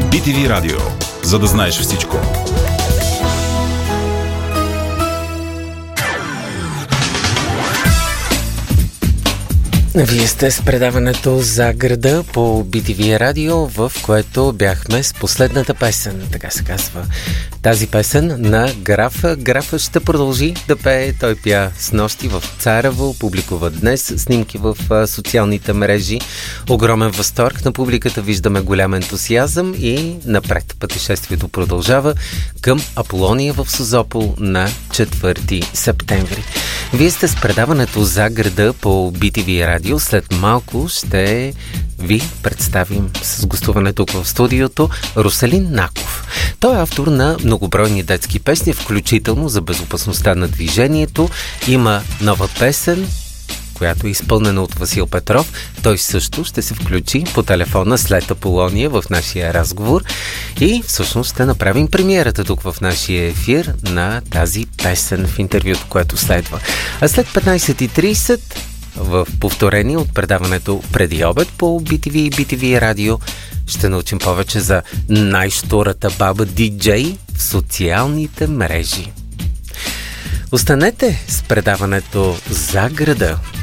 BTV Радио, за да знаеш всичко. Вие сте с предаването за града по BTV Радио, в което бяхме с последната песен, така се казва. Тази песен на Графа. Графа ще продължи да пее. Той пя снощи в Царево, публикува днес снимки в социалните мрежи. Огромен възторг на публиката, виждаме голям ентусиазъм и напред пътешествието продължава към Аполония в Созопол на 4 септември. Вие сте с предаването за града по BTV Радио. След малко ще ви представим с гостуване тук в студиото Руселин Наков. Той е автор на многобройни детски песни, включително за безопасността на движението. Има нова песен, която е изпълнена от Васил Петров. Той също ще се включи по телефона след Аполония в нашия разговор и всъщност ще направим премиерата тук в нашия ефир на тази песен в интервюто, което следва. А след 15:30 в повторение от предаването преди обед по BTV и BTV Радио ще научим повече за най-щурата баба диджей в социалните мрежи. Останете с предаването за града.